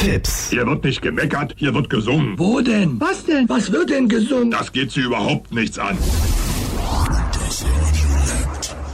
Tipps. Hier wird nicht gemeckert, hier wird gesungen. Wo denn? Was denn? Was wird denn gesungen? Das geht Sie überhaupt nichts an. Das Radio lebt.